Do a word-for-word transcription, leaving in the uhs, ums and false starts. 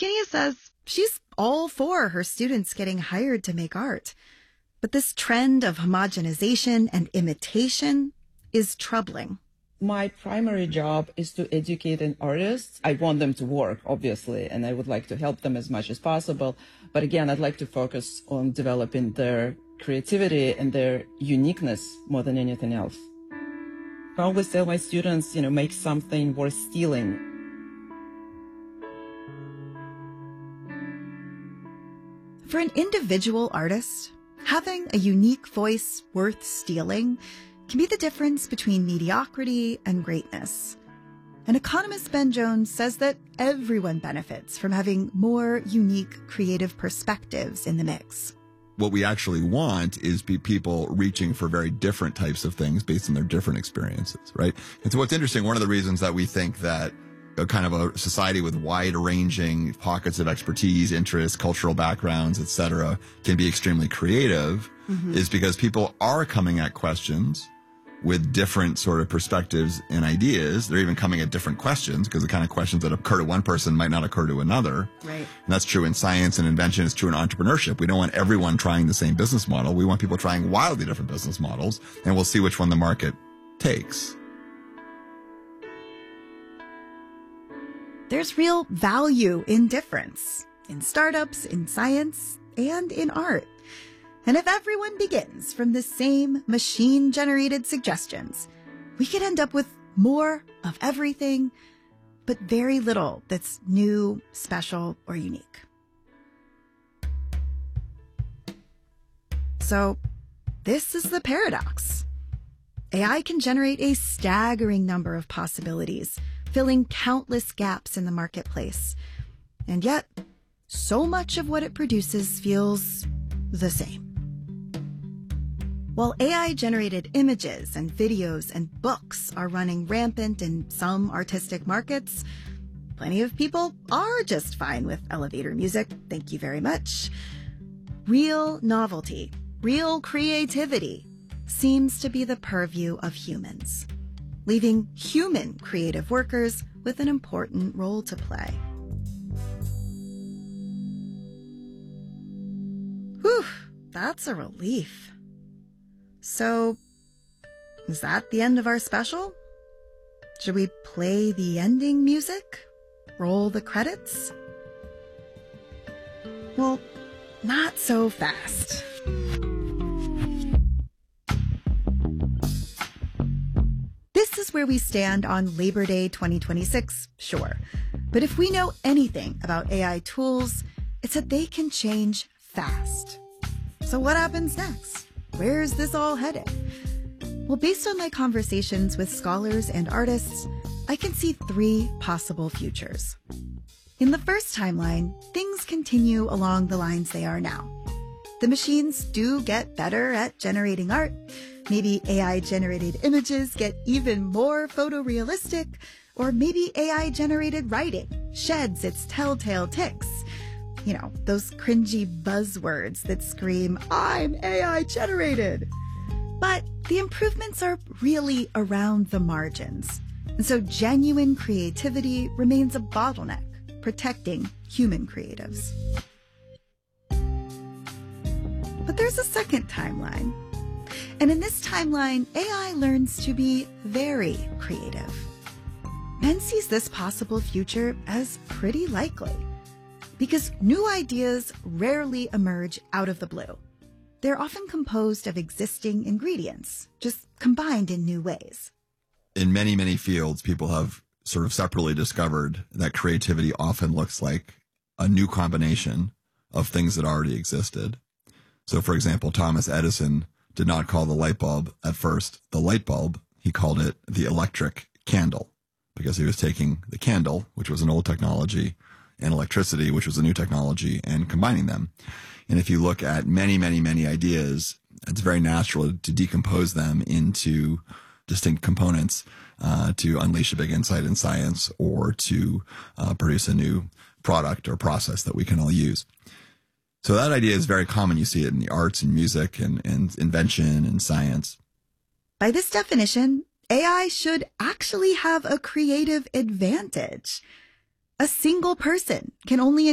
Eugenia says she's all for her students getting hired to make art. But this trend of homogenization and imitation is troubling. My primary job is to educate an artist. I want them to work, obviously, and I would like to help them as much as possible. But again, I'd like to focus on developing their creativity and their uniqueness more than anything else. I always tell my students, you know, make something worth stealing. For an individual artist, having a unique voice worth stealing can be the difference between mediocrity and greatness. And economist Ben Jones says that everyone benefits from having more unique creative perspectives in the mix. What we actually want is be people reaching for very different types of things based on their different experiences, right? And so what's interesting, one of the reasons that we think that a kind of a society with wide-ranging pockets of expertise, interests, cultural backgrounds, et cetera, can be extremely creative mm-hmm. is because people are coming at questions with different sort of perspectives and ideas. They're even coming at different questions because the kind of questions that occur to one person might not occur to another. Right. And that's true in science and invention. It's true in entrepreneurship. We don't want everyone trying the same business model. We want people trying wildly different business models, and we'll see which one the market takes. There's real value in difference, in startups, in science, and in art. And if everyone begins from the same machine-generated suggestions, we could end up with more of everything, but very little that's new, special, or unique. So this is the paradox. A I can generate a staggering number of possibilities, filling countless gaps in the marketplace. And yet, so much of what it produces feels the same. While A I-generated images and videos and books are running rampant in some artistic markets, plenty of people are just fine with elevator music, thank you very much. Real novelty, real creativity seems to be the purview of humans, leaving human creative workers with an important role to play. Whew, that's a relief. So, is that the end of our special? Should we play the ending music? Roll the credits? Well, not so fast. This is where we stand on Labor Day twenty twenty-six, sure. But if we know anything about A I tools, it's that they can change fast. So what happens next? Where's this all headed? Well, based on my conversations with scholars and artists, I can see three possible futures. In the first timeline, things continue along the lines they are now. The machines do get better at generating art. Maybe A I-generated images get even more photorealistic, or maybe A I-generated writing sheds its telltale ticks. You know, those cringy buzzwords that scream, I'm A I-generated. But the improvements are really around the margins. And so genuine creativity remains a bottleneck, protecting human creatives. But there's a second timeline. And in this timeline, A I learns to be very creative. Ben sees this possible future as pretty likely, because new ideas rarely emerge out of the blue. They're often composed of existing ingredients, just combined in new ways. In many, many fields, people have sort of separately discovered that creativity often looks like a new combination of things that already existed. So, for example, Thomas Edison did not call the light bulb at first the light bulb. He called it the electric candle, because he was taking the candle, which was an old technology, and electricity, which was a new technology, and combining them. And if you look at many, many, many ideas, it's very natural to decompose them into distinct components uh, to unleash a big insight in science or to uh, produce a new product or process that we can all use. So that idea is very common. You see it in the arts and music and, and invention and science. By this definition, A I should actually have a creative advantage. A single person can only